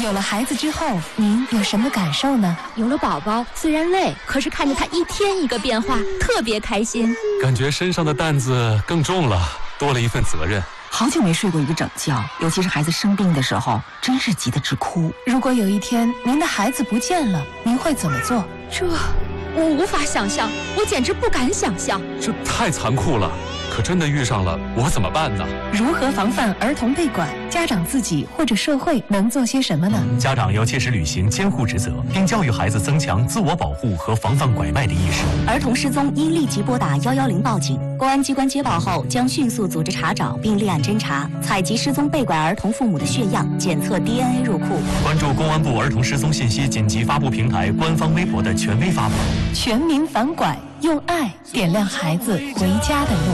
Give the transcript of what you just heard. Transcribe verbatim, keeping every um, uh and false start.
有了孩子之后，您有什么感受呢？ 有了宝宝，虽然累，可是看着他一天一个变化，特别开心。 感觉身上的担子更重了，多了一份责任。 好久没睡过一个整觉，尤其是孩子生病的时候，真是急得直哭。 如果有一天您的孩子不见了，您会怎么做？ 这，我无法想象，我简直不敢想象。 这太残酷了，可真的遇上了，我怎么办呢？ 如何防范儿童被拐？家长自己或者社会能做些什么呢？ 家长要切实履行监护职责，并教育孩子增强自我保护和防范拐卖的意识。 儿童失踪应立即拨打幺幺零报警，公安机关接报后将迅速组织查找并立案侦查，采集失踪被拐儿童父母的血样，检测 D N A 入库。 关注公安部儿童失踪信息紧急发布平台官方微博的权威发布。 全民反拐，用爱点亮孩子回家的路。